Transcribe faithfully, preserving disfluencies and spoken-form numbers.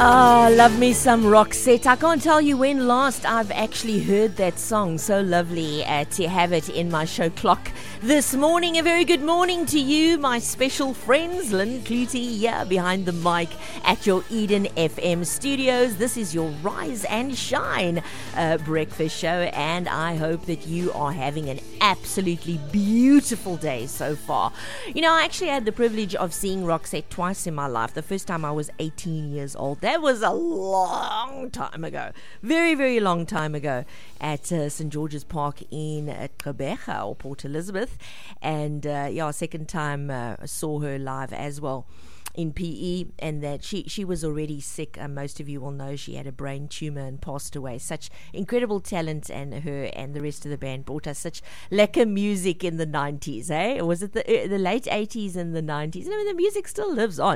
Oh, love me some Roxette. I can't tell you when last I've actually heard that song. So lovely uh, to have it in my show clock this morning. A very good morning to you, my special friends. Lynn Clutie here behind the mic at your Eden F M studios. This is your Rise and Shine uh, breakfast show, and I hope that you are having an absolutely beautiful day so far. You know, I actually had the privilege of seeing Roxette twice in my life. The first time I was eighteen years old. That was a long time ago. Very, very long time ago at uh, Saint George's Park in uh, Gqeberha or Port Elizabeth. And uh, yeah, second time uh, I saw her live as well in P E, and that she she was already sick. Uh, most of you will know she had a brain tumor and passed away. Such incredible talent, and her and the rest of the band brought us such lekker music in the nineties, eh? Or was it the uh, the late eighties and the nineties? I mean, the music still lives on.